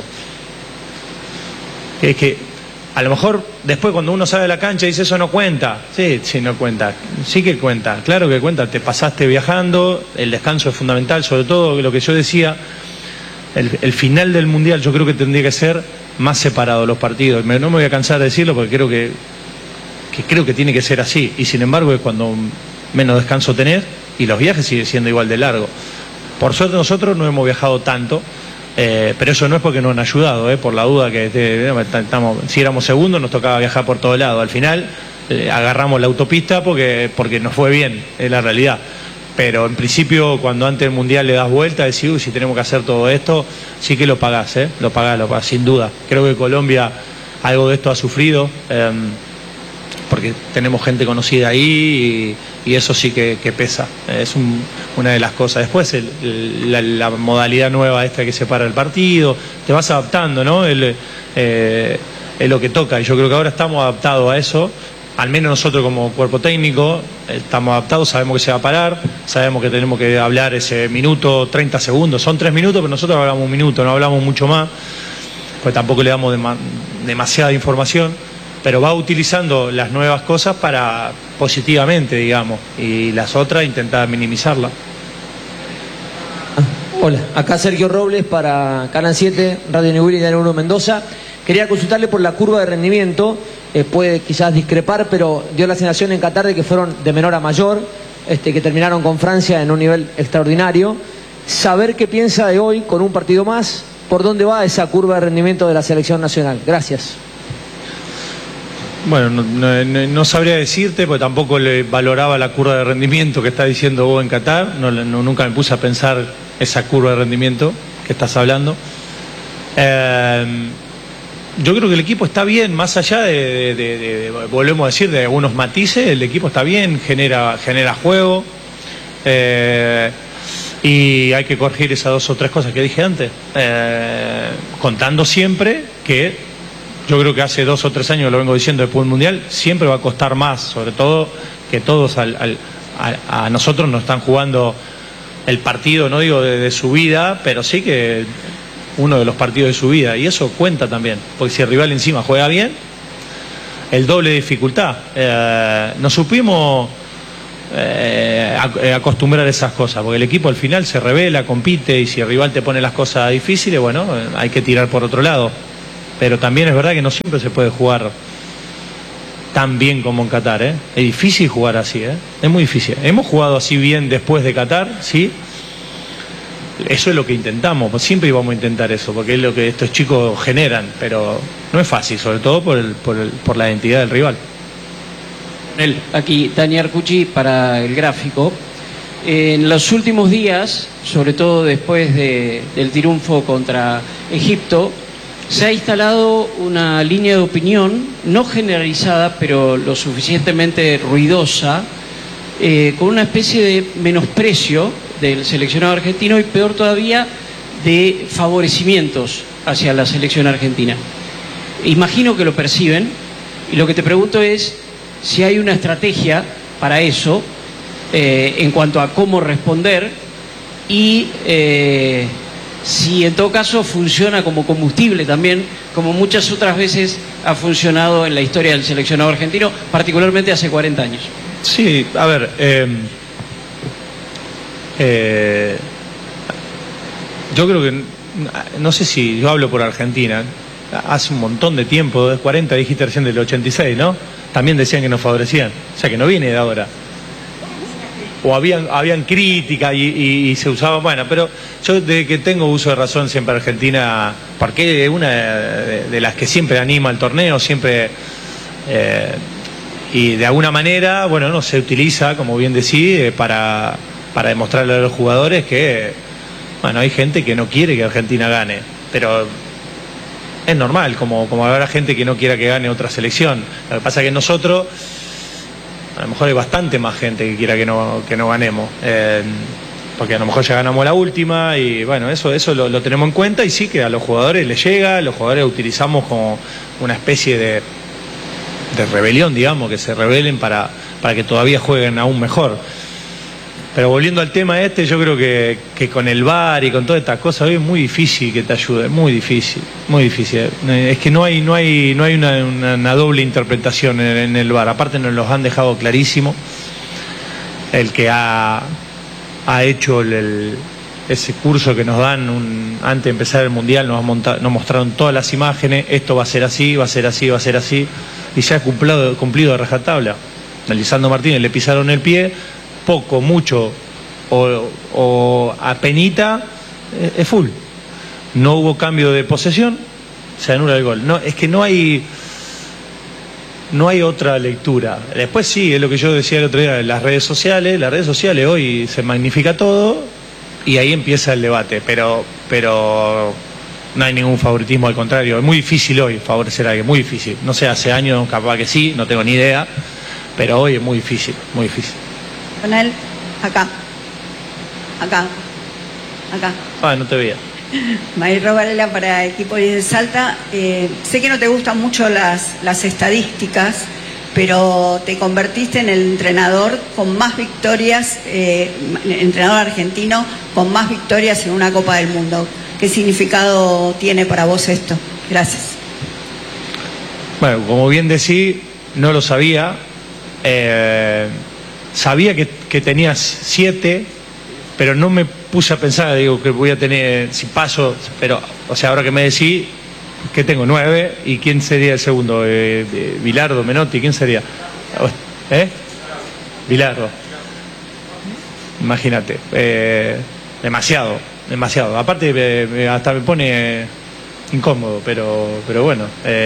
Es que a lo mejor después cuando uno sale de la cancha dice eso no cuenta. Sí, no cuenta. Sí que cuenta, claro que cuenta. Te pasaste viajando, el descanso es fundamental, sobre todo lo que yo decía, el final del Mundial yo creo que tendría que ser más separado los partidos. No me voy a cansar de decirlo porque creo que tiene que ser así. Y sin embargo es cuando menos descanso tenés y los viajes siguen siendo igual de largos. Por suerte nosotros no hemos viajado tanto. Pero eso no es porque nos han ayudado, por la duda que si éramos segundos nos tocaba viajar por todo lado. Al final agarramos la autopista porque nos fue bien, es la realidad. Pero en principio cuando antes del Mundial le das vuelta, decís, uy, si tenemos que hacer todo esto, sí que lo pagás, lo pagás, sin duda. Creo que Colombia algo de esto ha sufrido, porque tenemos gente conocida ahí y eso sí que pesa. Es una de las cosas. Después la modalidad nueva esta que separa el partido, te vas adaptando, ¿no? Es lo que toca y yo creo que ahora estamos adaptados a eso, al menos nosotros como cuerpo técnico estamos adaptados, sabemos que se va a parar, sabemos que tenemos que hablar ese minuto, 30 segundos, son 3 minutos, pero nosotros hablamos 1 minuto, no hablamos mucho más, pues tampoco le damos demasiada información. Pero va utilizando las nuevas cosas para positivamente, digamos, y las otras intentar minimizarlas. Hola, acá Sergio Robles para Canal 7, Radio Newell y Diario 1 Mendoza. Quería consultarle por la curva de rendimiento, puede quizás discrepar, pero dio la sensación en Qatar de que fueron de menor a mayor, que terminaron con Francia en un nivel extraordinario. Saber qué piensa de hoy con un partido más, por dónde va esa curva de rendimiento de la selección nacional. Gracias. Bueno, no sabría decirte, porque tampoco le valoraba la curva de rendimiento que está diciendo vos en Qatar. Nunca me puse a pensar esa curva de rendimiento que estás hablando. Yo creo que el equipo está bien, más allá volvemos a decir, de algunos matices, el equipo está bien, genera juego. Y hay que corregir esas 2 o 3 cosas que dije antes. Contando siempre que yo creo que hace 2 o 3 años, lo vengo diciendo, después del Mundial, siempre va a costar más, sobre todo que todos a nosotros nos están jugando el partido, no digo de su vida, pero sí que uno de los partidos de su vida, y eso cuenta también, porque si el rival encima juega bien, el doble de dificultad. Nos supimos acostumbrar a esas cosas, porque el equipo al final se revela, compite, y si el rival te pone las cosas difíciles, bueno, hay que tirar por otro lado. Pero también es verdad que no siempre se puede jugar tan bien como en Qatar, Es difícil jugar así, Es muy difícil. Hemos jugado así bien después de Qatar, sí. Eso es lo que intentamos, pues siempre íbamos a intentar eso, porque es lo que estos chicos generan, pero no es fácil, sobre todo por la identidad del rival. Aquí Dani Arcucci para El Gráfico. En los últimos días, sobre todo después del triunfo contra Egipto, se ha instalado una línea de opinión, no generalizada, pero lo suficientemente ruidosa, con una especie de menosprecio del seleccionado argentino y peor todavía, de favorecimientos hacia la selección argentina. Imagino que lo perciben y lo que te pregunto es si hay una estrategia para eso en cuanto a cómo responder y si en todo caso funciona como combustible también, como muchas otras veces ha funcionado en la historia del seleccionado argentino, particularmente hace 40 años. Sí, a ver, yo creo que no sé si yo hablo por Argentina, hace un montón de tiempo, de 40, dijiste recién del 86, ¿no? También decían que nos favorecían, o sea que no viene de ahora. O habían crítica y se usaba, bueno, pero yo desde que tengo uso de razón siempre Argentina, porque es una de las que siempre anima el torneo, siempre, y de alguna manera, bueno, no se utiliza, como bien decís, para demostrarle a los jugadores que, bueno, hay gente que no quiere que Argentina gane, pero es normal, como habrá gente que no quiera que gane otra selección. Lo que pasa es que nosotros, a lo mejor hay bastante más gente que quiera que no ganemos, porque a lo mejor ya ganamos la última y bueno, eso lo tenemos en cuenta y sí que a los jugadores les llega, los jugadores utilizamos como una especie de rebelión, digamos, que se rebelen para que todavía jueguen aún mejor. Pero volviendo al tema yo creo que con el VAR y con todas estas cosas hoy es muy difícil que te ayude, muy difícil. Es que no hay una doble interpretación en el VAR. Aparte nos los han dejado clarísimo. El que ha hecho ese curso que nos dan antes de empezar el Mundial, nos mostraron todas las imágenes, esto va a ser así, va a ser así, va a ser así, y ya ha cumplido de rajatabla. A Lisandro Martínez le pisaron el pie, poco, mucho o apenita, es full. No hubo cambio de posesión, se anula el gol. No, es que no hay otra lectura. Después sí, es lo que yo decía el otro día, las redes sociales hoy se magnifica todo y ahí empieza el debate, pero no hay ningún favoritismo, al contrario, es muy difícil hoy favorecer a alguien, muy difícil. No sé, hace años capaz que sí, no tengo ni idea, pero hoy es muy difícil, muy difícil. Con él, acá. No te veía. Mayro Varela para Equipo de Salta. Sé que no te gustan mucho las estadísticas, pero te convertiste en el entrenador con más victorias, entrenador argentino con más victorias en una Copa del Mundo. ¿Qué significado tiene para vos esto? Gracias. Bueno, como bien decís, no lo sabía. Sabía que tenías 7, pero no me puse a pensar, digo, que voy a tener, si paso, pero, o sea, ahora que me decís que tengo 9, ¿y quién sería el segundo? Bilardo, Menotti, ¿quién sería? Bilardo. Imagínate, demasiado. Aparte, hasta me pone incómodo, pero bueno,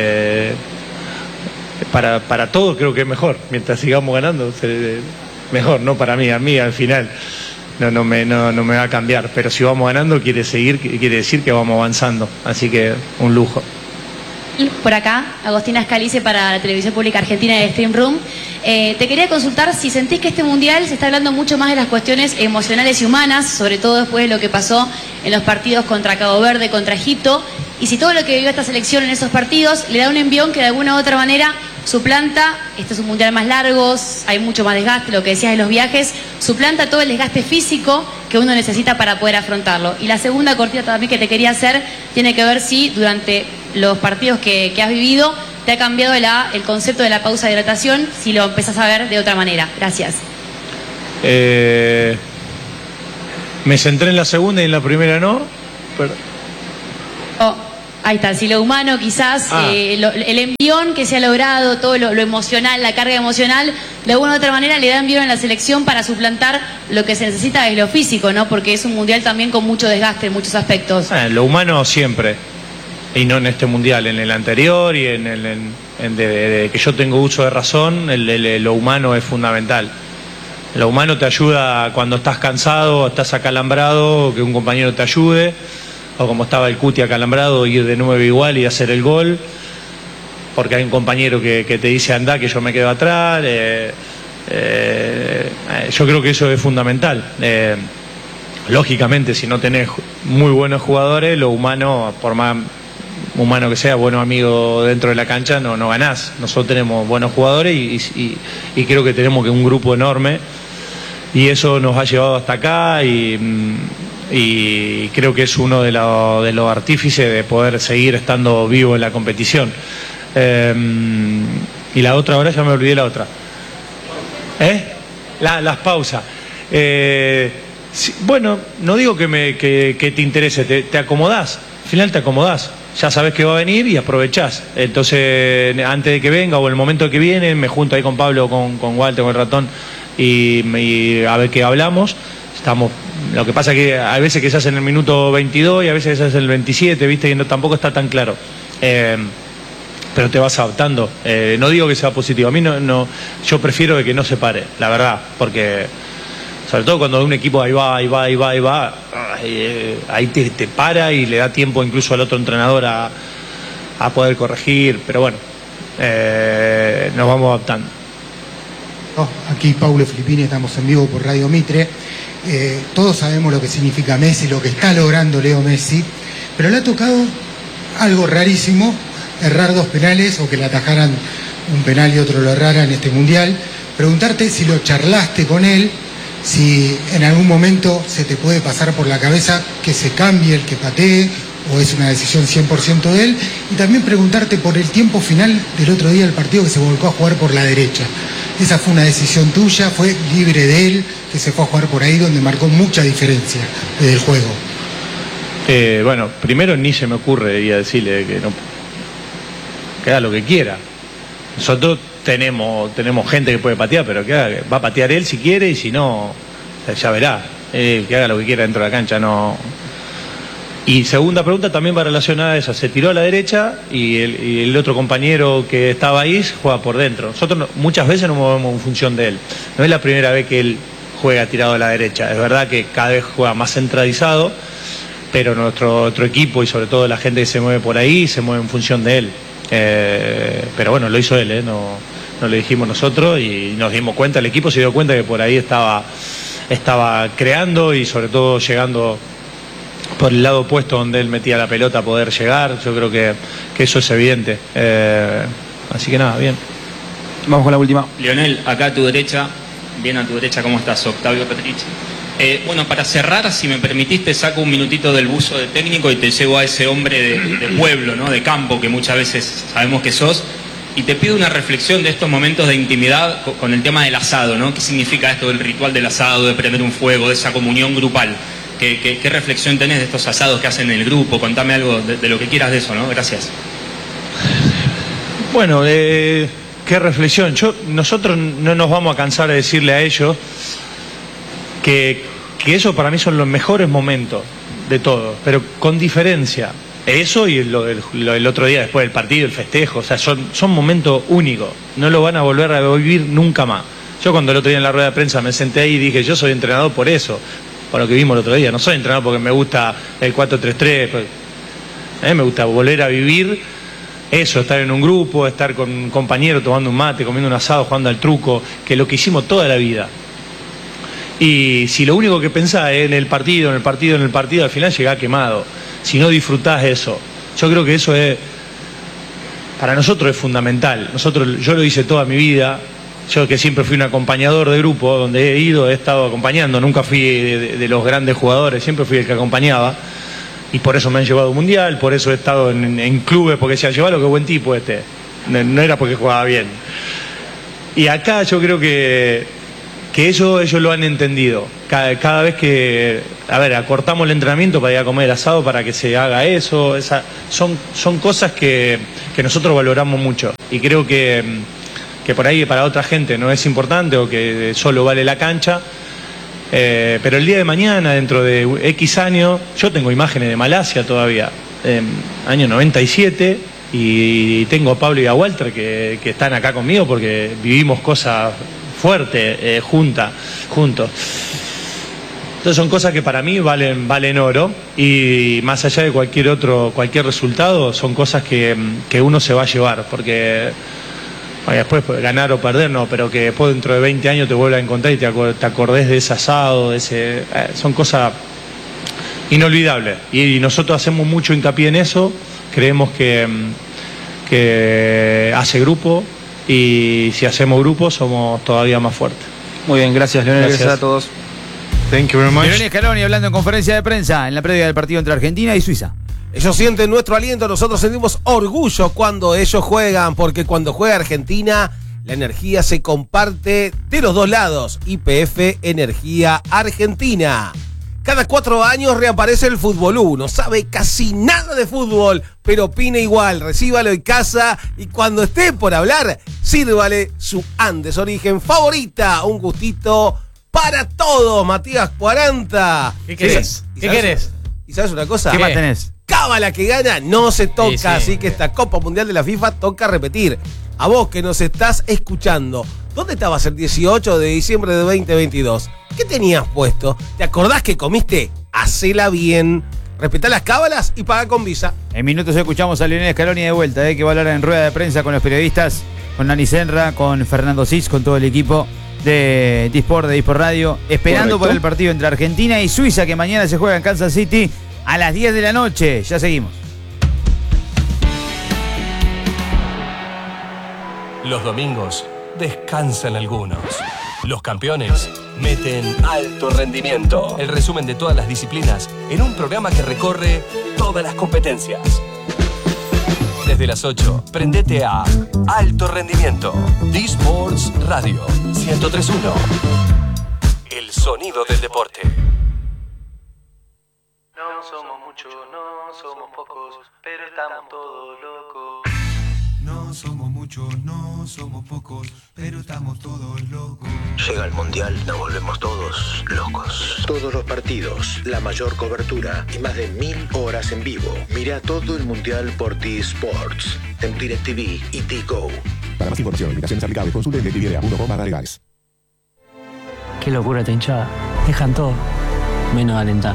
para todos creo que es mejor, mientras sigamos ganando, mejor, no para mí, a mí al final no me va a cambiar, pero si vamos ganando quiere decir que vamos avanzando, así que un lujo. Por acá, Agostina Scalice para la Televisión Pública Argentina de Stream Room. Te quería consultar si sentís que este mundial se está hablando mucho más de las cuestiones emocionales y humanas, sobre todo después de lo que pasó en los partidos contra Cabo Verde, contra Egipto, y si todo lo que vivió esta selección en esos partidos le da un envión que de alguna u otra manera suplanta, este es un mundial más largo, hay mucho más desgaste, lo que decías de los viajes, suplanta todo el desgaste físico que uno necesita para poder afrontarlo. Y la segunda cortita también que te quería hacer tiene que ver si durante los partidos que has vivido te ha cambiado el concepto de la pausa de hidratación, si lo empezás a ver de otra manera. Gracias. Me centré en la segunda y en la primera no. Ahí está, si lo humano quizás, el envión que se ha logrado, todo lo emocional, la carga emocional, de alguna u otra manera le da envión a la selección para suplantar lo que se necesita es lo físico, ¿no? Porque es un mundial también con mucho desgaste en muchos aspectos. Lo humano siempre, y no en este mundial, en el anterior y de que yo tengo uso de razón, lo humano es fundamental. Lo humano te ayuda cuando estás cansado, estás acalambrado, que un compañero te ayude, o como estaba el Cuti acalambrado, ir de 9 igual y hacer el gol, porque hay un compañero que te dice anda, que yo me quedo atrás. Yo creo que eso es fundamental. Lógicamente, si no tenés muy buenos jugadores, lo humano, por más humano que sea, buenos amigos dentro de la cancha, no ganás. Nosotros tenemos buenos jugadores y creo que tenemos un grupo enorme, y eso nos ha llevado hasta acá, y creo que es uno de los artífices de poder seguir estando vivo en la competición. Y la otra, ahora ya me olvidé la otra. Las pausas. Sí, bueno, no digo que te interese, te acomodás, al final te acomodás, ya sabés que va a venir y aprovechás. Entonces, antes de que venga o el momento que viene, me junto ahí con Pablo, con Walter, con el ratón y a ver qué hablamos. Lo que pasa que hay veces que se hace en el minuto 22 y a veces se hace en el 27, ¿viste? Y tampoco está tan claro. Pero te vas adaptando. No digo que sea positivo. A mí yo prefiero que no se pare, la verdad, porque sobre todo cuando un equipo ahí va, ahí te para y le da tiempo incluso al otro entrenador a poder corregir, pero bueno, nos vamos adaptando. Aquí Paulo Filippini, estamos en vivo por Radio Mitre. Todos sabemos lo que significa Messi, lo que está logrando Leo Messi, pero le ha tocado algo rarísimo, errar 2 penales o que le atajaran un penal y otro lo errara en este mundial. Preguntarte si lo charlaste con él, si en algún momento se te puede pasar por la cabeza que se cambie el que patee o es una decisión 100% de él, y también preguntarte por el tiempo final del otro día del partido que se volcó a jugar por la derecha. Esa fue una decisión tuya, fue libre de él, que se fue a jugar por ahí donde marcó mucha diferencia del juego. Bueno, primero ni se me ocurre ir a decirle que haga lo que quiera. Nosotros tenemos gente que puede patear, pero que va a patear él si quiere y si no, ya verá. Que haga lo que quiera dentro de la cancha, no. Y segunda pregunta también va relacionada a esa. Se tiró a la derecha y el otro compañero que estaba ahí juega por dentro. Nosotros muchas veces nos movemos en función de él. No es la primera vez que él juega tirado a la derecha. Es verdad que cada vez juega más centralizado, pero nuestro equipo y sobre todo la gente que se mueve por ahí se mueve en función de él. Pero bueno, lo hizo él, no lo dijimos nosotros y nos dimos cuenta, el equipo se dio cuenta que por ahí estaba creando y sobre todo llegando por el lado opuesto donde él metía la pelota a poder llegar. Yo creo que eso es evidente. Así que nada, bien. Vamos con la última. Lionel, acá a tu derecha, bien a tu derecha, ¿cómo estás? Octavio Petrici. Bueno, para cerrar, si me permitiste, saco un minutito del buzo de técnico y te llevo a ese hombre de pueblo, ¿no? De campo, que muchas veces sabemos que sos, y te pido una reflexión de estos momentos de intimidad con el tema del asado, ¿no? ¿Qué significa esto del ritual del asado, de prender un fuego, de esa comunión grupal? ¿Qué reflexión tenés de estos asados que hacen en el grupo? Contame algo de lo que quieras de eso, ¿no? Gracias. Bueno, qué reflexión. Nosotros no nos vamos a cansar de decirle a ellos que eso para mí son los mejores momentos de todo, pero con diferencia. Eso y el otro día después del partido, el festejo, o sea, son momentos únicos. No lo van a volver a vivir nunca más. Yo cuando el otro día en la rueda de prensa me senté ahí y dije, yo soy entrenador por eso, por lo que vimos el otro día. No soy entrenador porque me gusta el 4-3-3, me gusta volver a vivir eso, estar en un grupo, estar con un compañero tomando un mate, comiendo un asado, jugando al truco, que es lo que hicimos toda la vida. Y si lo único que pensás es en el partido, al final llegás quemado. Si no disfrutás eso. Yo creo que eso para nosotros es fundamental. Yo lo hice toda mi vida. Yo que siempre fui un acompañador de grupo, donde he estado acompañando. Nunca fui de los grandes jugadores, siempre fui el que acompañaba. Y por eso me han llevado a un mundial, por eso he estado en clubes, porque decían, llevalo, qué buen tipo este. No era porque jugaba bien. Y acá yo creo que ellos lo han entendido. Cada vez que, acortamos el entrenamiento para ir a comer asado para que se haga eso, son cosas que nosotros valoramos mucho. Y creo que por ahí para otra gente no es importante o que solo vale la cancha. Pero el día de mañana, dentro de X años, yo tengo imágenes de Malasia todavía, año 97, y tengo a Pablo y a Walter que están acá conmigo porque vivimos cosas fuerte, juntos. Entonces son cosas que para mí valen oro, y más allá de cualquier resultado, son cosas que uno se va a llevar, porque después ganar o perder no, pero que después dentro de 20 años te vuelva a encontrar y te acordés de ese asado, son cosas inolvidables, y nosotros hacemos mucho hincapié en eso. Creemos que hace grupo, y si hacemos grupo somos todavía más fuertes. Muy bien, gracias Leonel, gracias a todos. Thank you very much. Lionel Scaloni hablando en conferencia de prensa en la previa del partido entre Argentina y Suiza. Ellos sienten nuestro aliento, nosotros sentimos orgullo cuando ellos juegan, porque cuando juega Argentina La energía se comparte de los dos lados. YPF Energía Argentina. Cada 4 años reaparece el Fútbol 1. Sabe casi nada de fútbol, pero opina igual. Recíbalo en casa y cuando esté por hablar, sírvale su Andes Origen favorita. Un gustito para todos, Matías 40. ¿Qué querés? Sí. ¿Qué querés? ¿Y sabes una cosa? ¿Qué más tenés? Cábala que gana no se toca, Sí, así que esta Copa Mundial de la FIFA toca repetir. A vos que nos estás escuchando, ¿dónde estabas el 18 de diciembre de 2022? ¿Qué tenías puesto? ¿Te acordás que comiste? Hacela bien. Respetá las cábalas y paga con Visa. En minutos escuchamos a Lionel Scaloni de vuelta, que va a hablar en rueda de prensa con los periodistas, con Nani Senra, con Fernando Cis, con todo el equipo de Disport, de Disport Radio, esperando por el partido entre Argentina y Suiza, que mañana se juega en Kansas City a las 10 de la noche. Ya seguimos. Los domingos descansan algunos. Los campeones meten alto rendimiento. El resumen de todas las disciplinas en un programa que recorre todas las competencias. Desde las 8, prendete a Alto Rendimiento. D-Sports Radio 103.1. El sonido del deporte. No somos muchos, no somos pocos, pero estamos todos locos. No somos muchos, no somos pocos, pero estamos todos locos. Llega el Mundial, nos volvemos todos locos. Todos los partidos, la mayor cobertura y más de 1000 horas en vivo. Mira todo el Mundial por T-Sports, en DirecTV y T-Go. Para más información, limitaciones aplicables, consulte en DirecTV.com/legales. Qué locura esta hinchada. Dejan todo, menos alentar.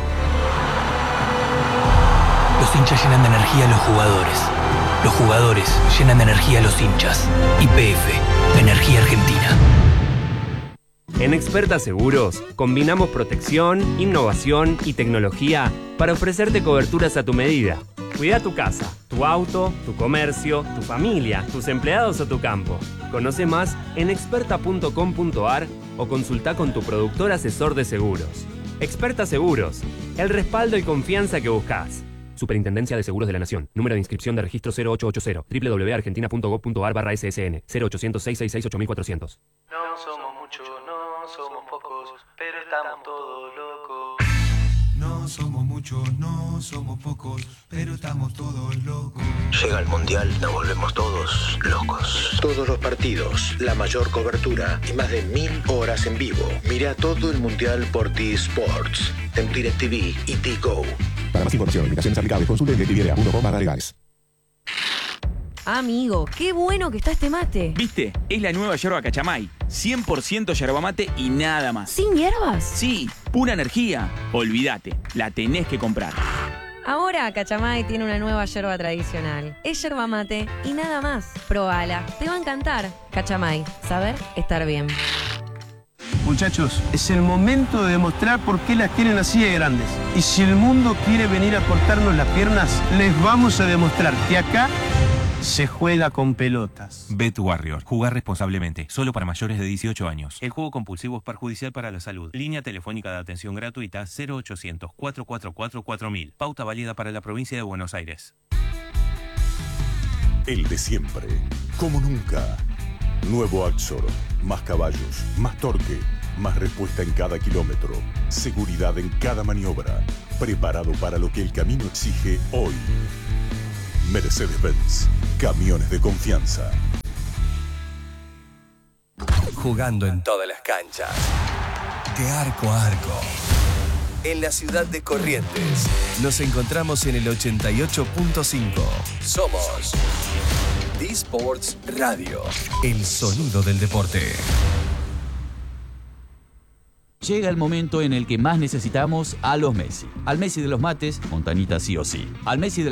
Los hinchas llenan de energía a los jugadores. Los jugadores llenan de energía a los hinchas. YPF, Energía Argentina. En Experta Seguros, combinamos protección, innovación y tecnología para ofrecerte coberturas a tu medida. Cuida tu casa, tu auto, tu comercio, tu familia, tus empleados o tu campo. Conoce más en experta.com.ar o consulta con tu productor asesor de seguros. Experta Seguros, el respaldo y confianza que buscas. Superintendencia de Seguros de la Nación. Número de inscripción de registro 0880. www.argentina.gov.ar/ssn. 0800-666-8400. No somos muchos, no somos pocos, pero estamos todos locos. No somos muchos, no somos pocos, pero estamos todos locos. Llega el Mundial, nos volvemos todos locos. Todos los partidos, la mayor cobertura y más de 1000 horas en vivo. Mira todo el Mundial por T-Sports, en DirecTV y T-Go. Para más información, limitaciones aplicables, consulte en DirecTV.com/legales. Amigo, qué bueno que está este mate. ¿Viste? Es la nueva yerba Cachamay. 100% yerba mate y nada más. ¿Sin hierbas? Sí, pura energía. Olvídate, la tenés que comprar. Ahora Cachamay tiene una nueva yerba tradicional. Es yerba mate y nada más. Probala, te va a encantar. Cachamay, saber estar bien. Muchachos, es el momento de demostrar por qué las tienen así de grandes. Y si el mundo quiere venir a cortarnos las piernas, les vamos a demostrar que acá se juega con pelotas. Bet Warrior. Jugar responsablemente. Solo para mayores de 18 años. El juego compulsivo es perjudicial para la salud. Línea telefónica de atención gratuita 0800-444-4000. Pauta válida para la provincia de Buenos Aires. El de siempre. Como nunca. Nuevo Axor. Más caballos. Más torque. Más respuesta en cada kilómetro. Seguridad en cada maniobra. Preparado para lo que el camino exige hoy. Mercedes-Benz. Camiones de confianza. Jugando en todas las canchas. De arco a arco. En la ciudad de Corrientes. Nos encontramos en el 88.5. Somos D-Sports Radio. El sonido del deporte. Llega el momento en el que más necesitamos a los Messi. Al Messi de los mates, Montañita sí o sí. Al Messi de